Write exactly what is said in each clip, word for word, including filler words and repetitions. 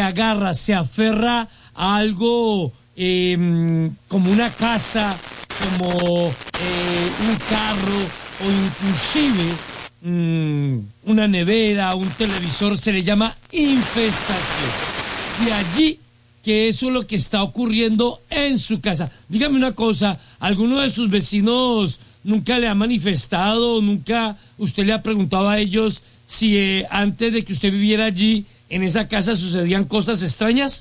agarra, se aferra a algo eh, como una casa, como eh, un carro o inclusive mmm, una nevera, un televisor, se le llama infestación. De allí que eso es lo que está ocurriendo en su casa. Dígame una cosa, ¿alguno de sus vecinos nunca le ha manifestado, nunca usted le ha preguntado a ellos si eh, antes de que usted viviera allí, en esa casa sucedían cosas extrañas?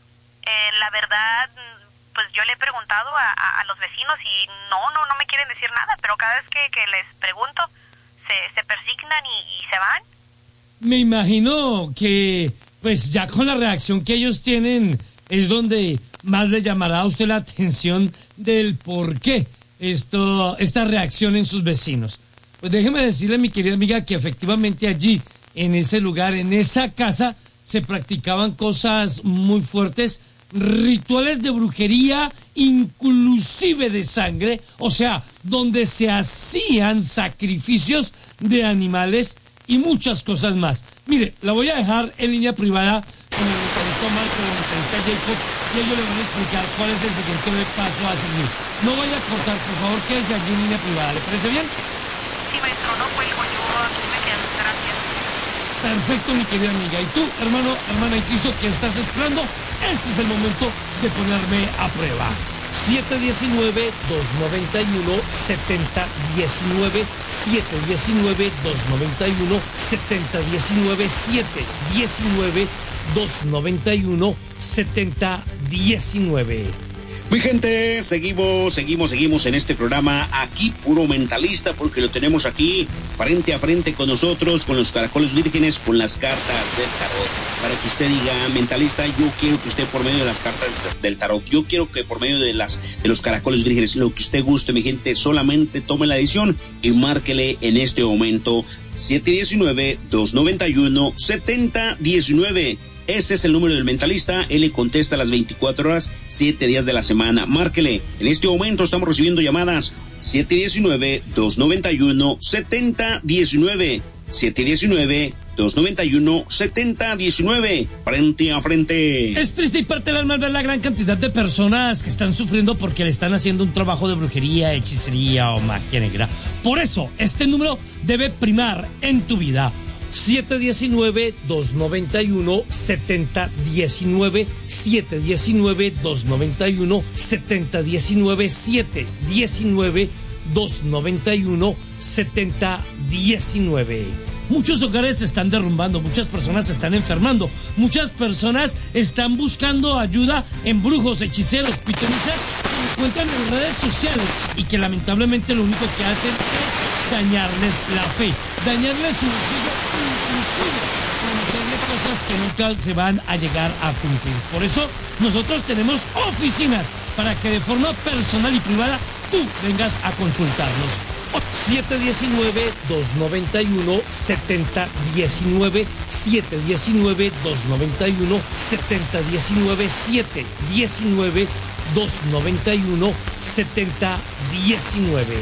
Eh, la verdad, pues yo le he preguntado a, a, a los vecinos y no, no, no me quieren decir nada, pero cada vez que, que les pregunto, se, se persignan y, y se van. Me imagino que, pues ya con la reacción que ellos tienen, es donde más le llamará a usted la atención del por qué esto, esta reacción en sus vecinos. Pues déjeme decirle, mi querida amiga, que efectivamente allí, en ese lugar, en esa casa, se practicaban cosas muy fuertes, rituales de brujería, inclusive de sangre, o sea, donde se hacían sacrificios de animales y muchas cosas más. Mire, la voy a dejar en línea privada con el mentalista Marco, el mentalista Jacob, y ellos le van a explicar cuál es el siguiente paso a seguir. No vaya a cortar, por favor, quédese allí en línea privada. ¿Le parece bien? Sí, maestro, no cuelgo, yo aquí me quedo. Gracias. Perfecto, mi querida amiga. Y tú, hermano, hermana en Cristo, ¿qué estás esperando? Este es el momento de ponerme a prueba. siete uno nueve, dos nueve uno, siete cero uno nueve, siete uno nueve, dos nueve uno, siete cero uno nueve, siete uno nueve, dos nueve uno, siete cero uno nueve. Mi gente, seguimos, seguimos, seguimos en este programa, aquí puro mentalista, porque lo tenemos aquí frente a frente con nosotros, con los caracoles vírgenes, con las cartas del tarot, para que usted diga, mentalista, yo quiero que usted por medio de las cartas del tarot, yo quiero que por medio de las de los caracoles vírgenes, lo que usted guste, mi gente, solamente tome la decisión y márquele en este momento siete uno nueve, dos nueve uno, siete cero uno nueve. Ese es el número del mentalista. Él le contesta a las veinticuatro horas, siete días de la semana. Márquele. En este momento estamos recibiendo llamadas. siete uno nueve, dos nueve uno, siete cero uno nueve. siete uno nueve, dos nueve uno, siete cero uno nueve. Frente a frente. Es triste y parte del alma ver la gran cantidad de personas que están sufriendo porque le están haciendo un trabajo de brujería, hechicería o magia negra. Por eso, este número debe primar en tu vida. siete uno nueve, dos nueve uno, siete cero uno nueve, siete uno nueve, dos nueve uno, siete cero uno nueve, siete uno nueve, dos nueve uno, siete cero uno nueve. Muchos hogares se están derrumbando, muchas personas se están enfermando, muchas personas están buscando ayuda en brujos, hechiceros, pitonisas que encuentran en redes sociales y que lamentablemente lo único que hacen es dañarles la fe, dañarles su bolsillo, inclusive prometerles cosas que nunca se van a llegar a cumplir. Por eso nosotros tenemos oficinas para que de forma personal y privada tú vengas a consultarnos. siete uno nueve, dos nueve uno, siete cero uno nueve, siete uno nueve, dos nueve uno, siete cero uno nueve, siete uno nueve, dos nueve uno, siete cero uno nueve.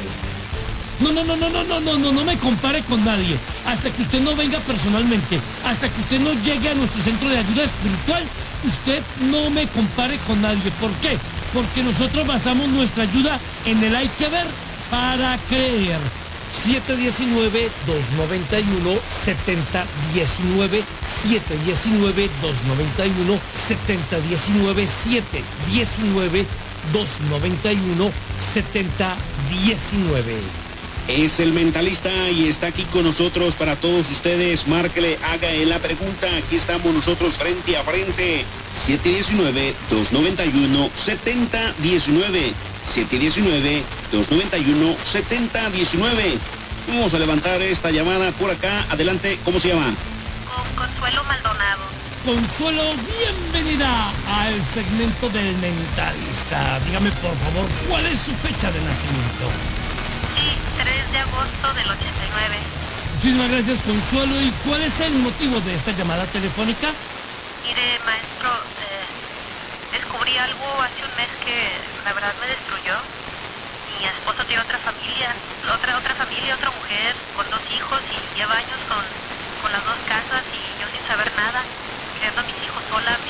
No, no, no, no, no, no, no, no, no me compare con nadie. Hasta que usted no venga personalmente, hasta que usted no llegue a nuestro centro de ayuda espiritual, usted no me compare con nadie. ¿Por qué? Porque nosotros basamos nuestra ayuda en el hay que ver para creer. siete uno nueve, dos nueve uno, siete cero uno nueve, siete uno nueve, dos nueve uno, siete cero uno nueve, siete uno nueve, dos nueve uno, siete cero uno nueve. Es el mentalista y está aquí con nosotros para todos ustedes. Márquele, haga la pregunta. Aquí estamos nosotros frente a frente. siete uno nueve, dos nueve uno, siete cero uno nueve. siete uno nueve, dos nueve uno, siete cero uno nueve. Vamos a levantar esta llamada por acá. Adelante, ¿cómo se llama? Con Consuelo Maldonado. Consuelo, bienvenida al segmento del mentalista. Dígame, por favor, ¿cuál es su fecha de nacimiento? Sí, tres de agosto del ochenta y nueve. Muchísimas gracias, Consuelo. ¿Y cuál es el motivo de esta llamada telefónica? Mire, maestro, eh, descubrí algo hace un mes que la verdad me destruyó. Mi esposo tiene otra familia, otra otra familia, otra mujer, con dos hijos y lleva años con, con las dos casas y yo sin saber nada, criando a mis hijos sola.